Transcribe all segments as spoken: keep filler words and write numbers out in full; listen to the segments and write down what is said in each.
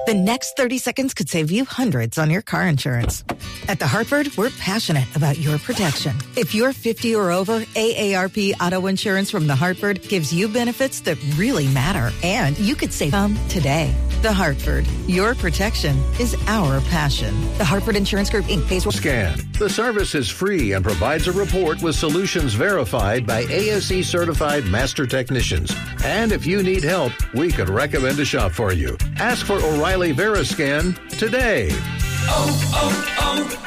The next thirty seconds could save you hundreds on your car insurance. At The Hartford, we're passionate about your protection. If you're fifty or over, A A R P Auto Insurance from The Hartford gives you benefits that really matter. And you could save some today. The Hartford, your protection is our passion. The Hartford Insurance Group, Incorporated pays for Scan. The service is free and provides a report with solutions verified by A S E certified master technicians. And if you need help, we could recommend a shop for you. Ask for O'Reilly Veriscan today. Oh,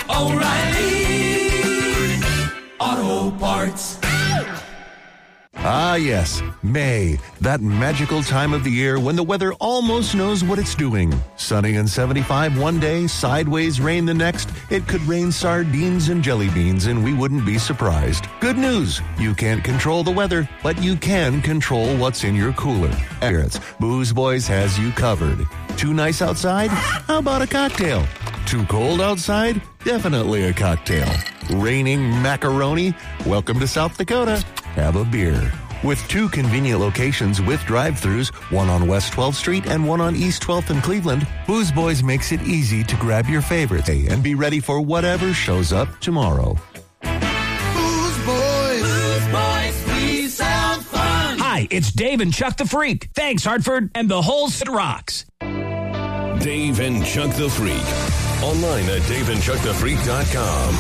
oh, oh, O'Reilly Auto Parts. Ah, yes, May, that magical time of the year when the weather almost knows what it's doing. Sunny and seventy-five one day, sideways rain the next. It could rain sardines and jelly beans, and we wouldn't be surprised. Good news, you can't control the weather, but you can control what's in your cooler. Spirits, Booze Boys has you covered. Too nice outside? How about a cocktail? Too cold outside? Definitely a cocktail. Raining macaroni? Welcome to South Dakota. Have a beer. With two convenient locations with drive-thrus, one on West twelfth Street and one on East twelfth in Cleveland, Booze Boys makes it easy to grab your favorites and be ready for whatever shows up tomorrow. Booze Boys. Booze Boys, we sound fun. Hi, it's Dave and Chuck the Freak. Thanks, Hartford, and the whole city rocks. Dave and Chuck the Freak. Online at dave and chuck the freak dot com.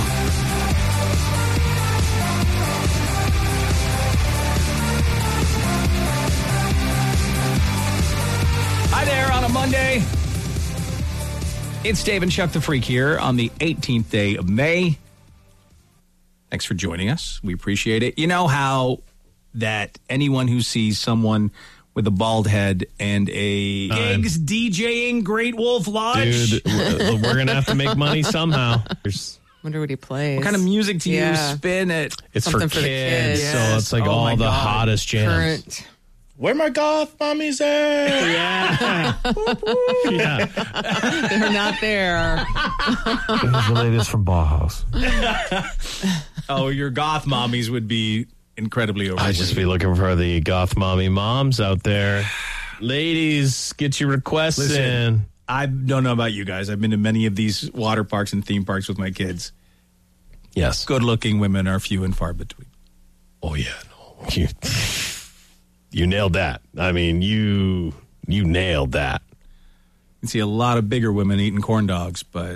Hi there on a Monday. It's Dave and Chuck the Freak here on the eighteenth day of May. Thanks for joining us. We appreciate it. You know how that anyone who sees someone with a bald head and a Uh, gigs DJing Great Wolf Lodge. Dude, we're, we're going to have to make money somehow. There's, Wonder what he plays. What kind of music do you Yeah. spin it? it's for Something kids, for the kids. so it's like Oh all my the God. hottest jams. Current. Where my goth mommies at? Yeah. yeah. They're not there. Here's the latest from Bauhaus. Oh, your goth mommies would be incredibly overwhelmed. I'd just be looking for the goth mommy moms out there. Ladies, get your requests Listen, in. I don't know about you guys. I've been to many of these water parks and theme parks with my kids. Yes. Good-looking women are few and far between. Oh, yeah. No. You, you nailed that. I mean, you you nailed that. You can see a lot of bigger women eating corn dogs, but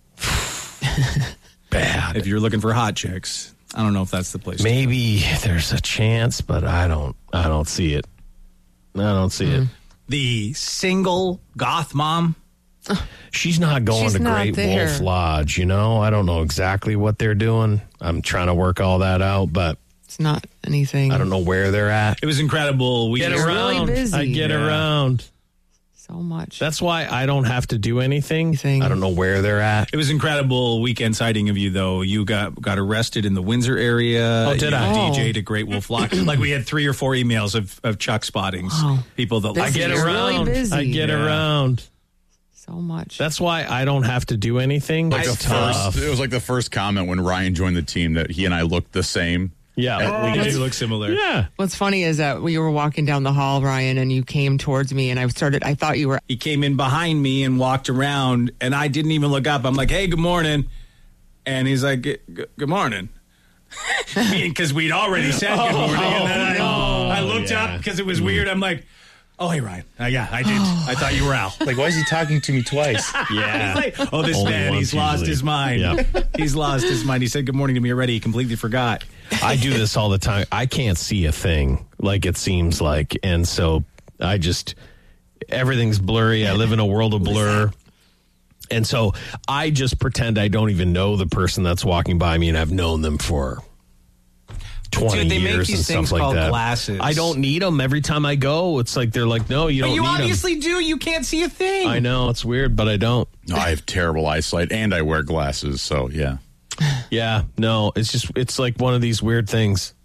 Bad. if you're looking for hot chicks, I don't know if that's the place. to Maybe there's a chance, but I don't I don't see it. I don't see it. go. The single goth mom. She's not going She's to not Great there. Wolf Lodge, you know? I don't know exactly what they're doing. I'm trying to work all that out, but It's not anything. I don't know where they're at. It was incredible. We Get They're around. really busy. I get Yeah. around. So much. That's why I don't have to do anything. Anything. I don't know where they're at. It was incredible weekend sighting of you, though. You got got arrested in the Windsor area. Oh, did you I? Oh. D J'd at Great Wolf Lodge. Like we had three or four emails of, of Chuck spottings. Wow. People that Busy. like I get You're really around. busy. I get Yeah. around. so much. That's why I don't have to do anything. Like the It's tough. first, it was like the first comment when Ryan joined the team that he and I looked the same. Yeah. we do look similar. Yeah. What's funny is that we were walking down the hall, Ryan, and you came towards me, and I started. I thought you were. He came in behind me and walked around, and I didn't even look up. I'm like, hey, good morning. And he's like, "G- g- good morning. Because we'd already said good morning. and then I, I looked yeah. up because it was weird. I'm like, oh, hey, Ryan. Uh, yeah, I did. I thought you were Al. Like, why is he talking to me twice? Yeah. He's like, oh, this Only man, once he's lost usually. his mind. Yep. He's lost his mind. He said good morning to me already. He completely forgot. I do this all the time. I can't see a thing like it seems like. And so I just, everything's blurry. I live in a world of blur. And so I just pretend I don't even know the person that's walking by me, and I've known them for twenty Dude, they make years these and things stuff like called that. glasses. I don't need them every time I go. It's like they're like, no, you But don't you need obviously do. You can't see a thing. them. I know it's weird, but I don't. No, I have terrible eyesight and I wear glasses, so yeah. Yeah, no, it's just it's like one of these weird things.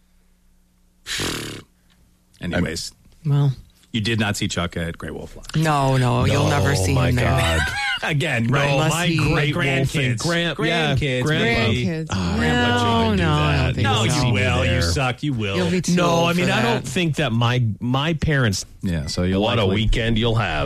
Anyways, Well, you did not see Chuck at Great Wolf Lodge. no, no, you'll never Oh see my him there. God. Again, No, right? Unless my he- great Like wolf and grandkids. grand, yeah, Grandkids, grandpa. maybe. Grandkids. Ah, no, Grandpa Joe would do no, I that. don't think No, so. you see me will. You there. suck. You will. You'll be too No, old I mean for I that. don't think that my my parents. yeah, so you'll What a likely- weekend you'll have.